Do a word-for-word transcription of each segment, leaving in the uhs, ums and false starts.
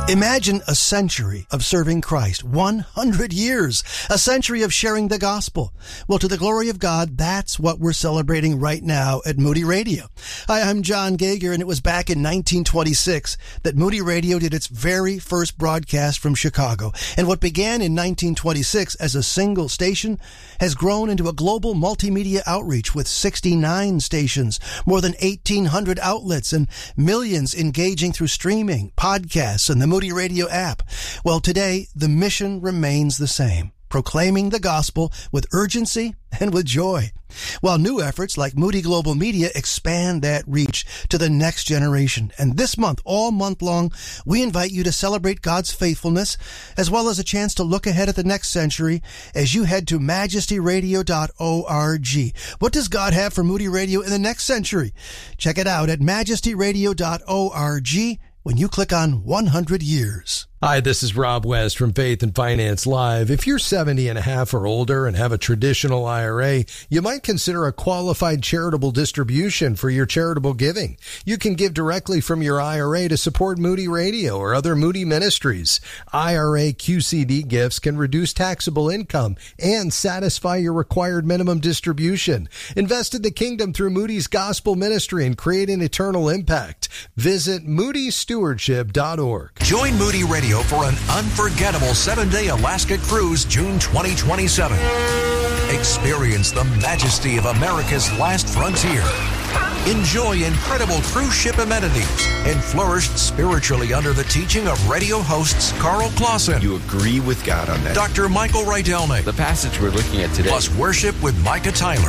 Imagine a century of serving Christ, one hundred years, a century of sharing the gospel. Well, to the glory of God, that's what we're celebrating right now at Moody Radio. Hi, I'm John Gager, and it was back in nineteen twenty-six that Moody Radio did its very first broadcast from Chicago. And what began in nineteen twenty-six as a single station has grown into a global multimedia outreach with sixty-nine stations, more than eighteen hundred outlets, and millions engaging through streaming, podcasts, and the Moody Radio app. Well, today, the mission remains the same, proclaiming the gospel with urgency and with joy, while new efforts like Moody Global Media expand that reach to the next generation. And this month, all month long, we invite you to celebrate God's faithfulness, as well as a chance to look ahead at the next century as you head to majesty radio dot org. What does God have for Moody Radio in the next century? Check it out at majesty radio dot org. when you click on one hundred years. Hi, this is Rob West from Faith and Finance Live. If you're seventy and a half or older and have a traditional I R A, you might consider a qualified charitable distribution for your charitable giving. You can give directly from your I R A to support Moody Radio or other Moody ministries. I R A Q C D gifts can reduce taxable income and satisfy your required minimum distribution. Invest in the kingdom through Moody's gospel ministry and create an eternal impact. Visit moody stewardship dot org. Join Moody Radio for an unforgettable seven-day Alaska cruise June twenty twenty-seven. Experience the majesty of America's last frontier. Enjoy incredible cruise ship amenities and flourish spiritually under the teaching of radio hosts Carl Clausen. You agree with God on that. Doctor Michael Rydelnik. The passage we're looking at today. Plus worship with Micah Tyler.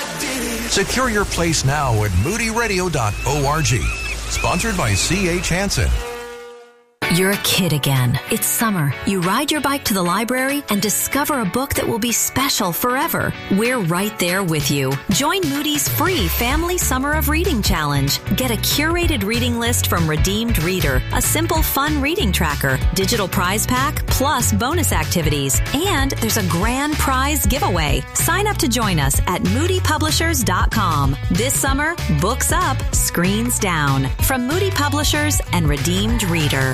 Secure your place now at moody radio dot org. Sponsored by C H Hansen. You're a kid again. It's summer. You ride your bike to the library and discover a book that will be special forever. We're right there with you. Join Moody's free Family Summer of Reading Challenge. Get a curated reading list from Redeemed Reader, a simple, fun reading tracker, digital prize pack, plus bonus activities. And there's a grand prize giveaway. Sign up to join us at moody publishers dot com. This summer, books up, screens down. From Moody Publishers and Redeemed Reader.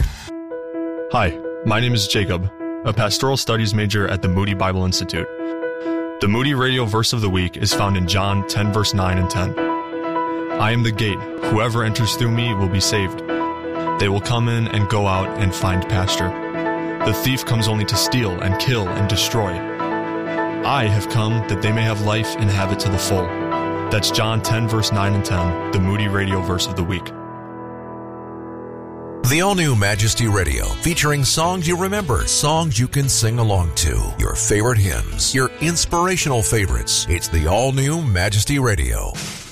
Hi, my name is Jacob, a pastoral studies major at the Moody Bible Institute. The Moody Radio verse of the week is found in John ten, verse nine and ten. I am the gate. Whoever enters through me will be saved. They will come in and go out and find pasture. The thief comes only to steal and kill and destroy. I have come that they may have life and have it to the full. That's John ten, verse nine and ten, the Moody Radio verse of the week. The all-new Majesty Radio, featuring songs you remember, songs you can sing along to, your favorite hymns, your inspirational favorites. It's the all-new Majesty Radio.